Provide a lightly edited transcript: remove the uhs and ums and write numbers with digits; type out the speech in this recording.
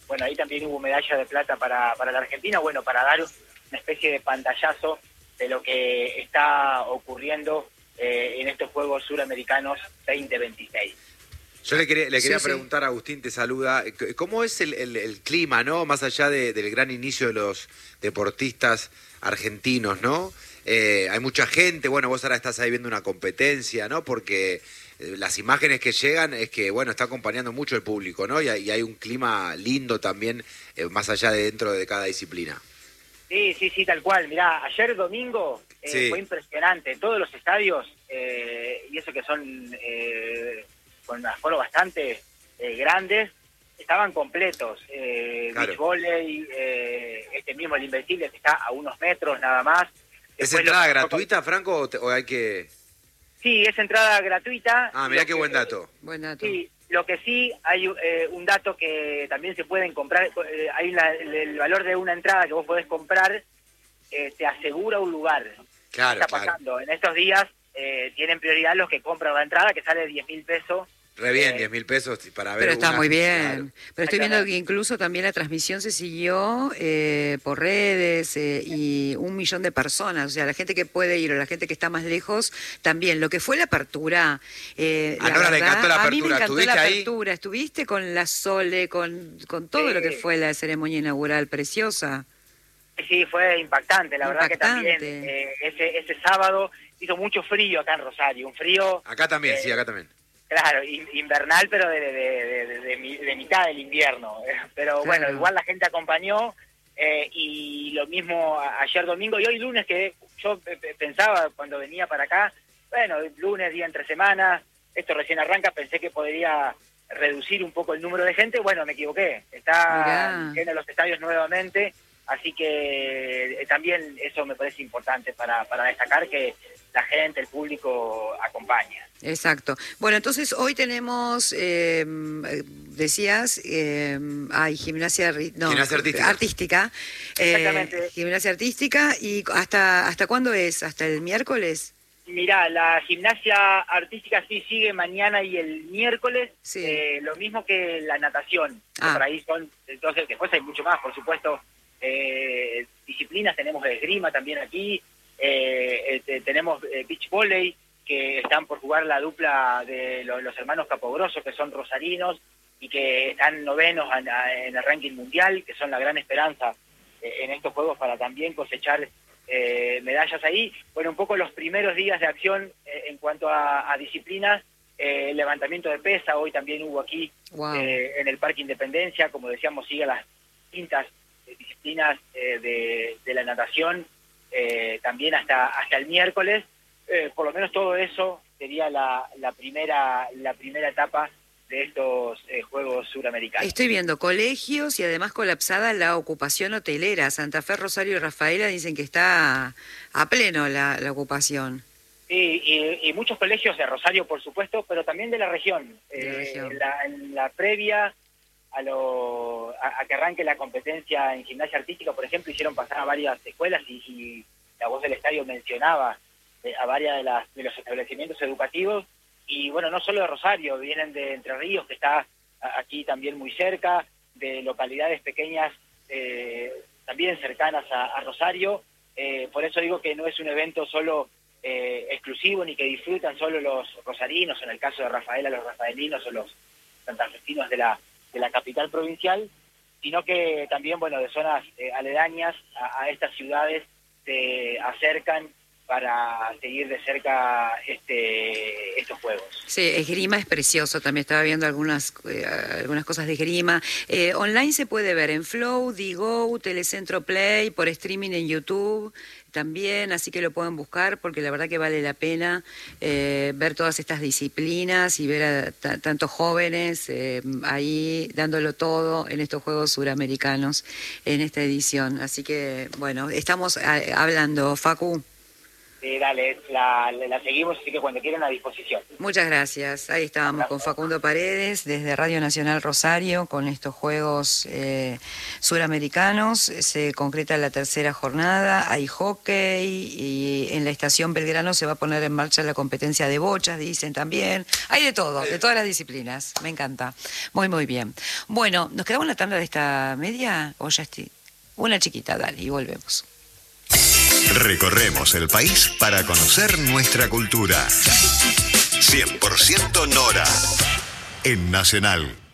bueno, ahí también hubo medalla de plata para la Argentina, bueno, para dar una especie de pantallazo de lo que está ocurriendo en estos Juegos Suramericanos 2026. Yo le quería Sí. preguntar, Agustín, te saluda, ¿cómo es el clima, ¿no? Más allá del gran inicio de los deportistas argentinos, ¿no? Hay mucha gente, bueno, vos ahora estás ahí viendo una competencia, ¿no? Porque las imágenes que llegan es que, bueno, está acompañando mucho el público, ¿no? Y hay un clima lindo también, más allá de dentro de cada disciplina. Sí, tal cual. Mirá, ayer domingo Sí. fue impresionante. Todos los estadios, y eso que son con aforos bastante grandes, estaban completos. Claro. Beach volley, este mismo, el Invencible, que está a unos metros nada más. ¿Es Después entrada lo- gratuita, Franco, o hay que...? Sí, es entrada gratuita. Ah, mirá Lo qué que- buen dato. Buen dato. Sí, lo que sí, hay un dato que también se pueden comprar. Hay el valor de una entrada que vos podés comprar, te asegura un lugar. Claro, ¿Qué está claro. pasando? En estos días tienen prioridad los que compran la entrada, que sale 10.000 pesos. Re bien, 10.000 pesos para ver Pero está una- muy bien. claro. Pero estoy viendo que Exactamente. incluso también la transmisión se siguió por redes y 1 millón de personas. O sea, la gente que puede ir o la gente que está más lejos, también. Lo que fue la apertura. A Nora le encantó la a mí me apertura. encantó la ¿Estuviste ahí? apertura. Estuviste con la Sole, con todo Sí. lo que fue la ceremonia inaugural, preciosa. Sí, fue impactante. La verdad que también Impactante. ese sábado hizo mucho frío acá en Rosario. Un frío, Acá también, sí, acá también. claro, invernal, pero de mitad del invierno. Pero bueno, Claro. igual la gente acompañó. Y lo mismo ayer domingo y hoy lunes, que yo pensaba cuando venía para acá, bueno, lunes, día entre semanas, esto recién arranca, pensé que podría reducir un poco el número de gente. Bueno, me equivoqué, está Mirá. lleno los estadios nuevamente, así que también eso me parece importante para destacar, que la gente, el público acompaña. Exacto. Bueno, entonces hoy tenemos, decías, gimnasia, Gimnasia artística. artística. Exactamente. Gimnasia artística. ¿Y hasta cuándo es? ¿Hasta el miércoles? Mirá, la gimnasia artística sí sigue mañana y el miércoles, Sí. lo mismo que la natación, que Ah. por ahí son, entonces después hay mucho más, por supuesto, disciplinas, tenemos esgrima también aquí, tenemos beach volley, que están por jugar la dupla de los hermanos Capogrosso, que son rosarinos y que están novenos en el ranking mundial, que son la gran esperanza en estos juegos para también cosechar medallas ahí. Bueno, un poco los primeros días de acción en cuanto a disciplinas, levantamiento de pesa, hoy también hubo aquí Wow. en el Parque Independencia, como decíamos, sigue las distintas disciplinas de la natación, también hasta el miércoles. Por lo menos todo eso sería la primera etapa de estos Juegos Suramericanos. Estoy viendo colegios y además colapsada la ocupación hotelera. Santa Fe, Rosario y Rafaela dicen que está a pleno la ocupación. Sí, y muchos colegios de Rosario, por supuesto, pero también de la región. De la región. En la previa a que arranque la competencia en gimnasia artística, por ejemplo, hicieron pasar a varias escuelas y la voz del estadio mencionaba a varias de los establecimientos educativos. Y bueno, no solo de Rosario, vienen de Entre Ríos, que está aquí también muy cerca, de localidades pequeñas también cercanas a Rosario. Por eso digo que no es un evento solo exclusivo, ni que disfrutan solo los rosarinos, en el caso de Rafaela, los rafaelinos o los santafesinos de la capital provincial, sino que también, bueno, de zonas aledañas a estas ciudades se acercan para seguir de cerca estos juegos. Sí, esgrima es precioso, también estaba viendo algunas cosas de esgrima. Online se puede ver en Flow, Digo, Telecentro Play, por streaming en YouTube también, así que lo pueden buscar porque la verdad que vale la pena ver todas estas disciplinas y ver a tantos jóvenes ahí dándolo todo en estos Juegos Suramericanos en esta edición. Así que, bueno, estamos hablando, Facu. Dale, la seguimos, así que cuando quieran a disposición. Muchas gracias. Ahí estábamos con Facundo Paredes desde Radio Nacional Rosario con estos Juegos Suramericanos. Se concreta la tercera jornada, hay hockey y en la estación Belgrano se va a poner en marcha la competencia de bochas, dicen también. Hay de todo, de todas las disciplinas. Me encanta. Muy, muy bien. Bueno, ¿nos quedamos en la tanda de esta media o ya estoy? Una chiquita, dale, y volvemos. Recorremos el país para conocer nuestra cultura. 100% Nora en Nacional.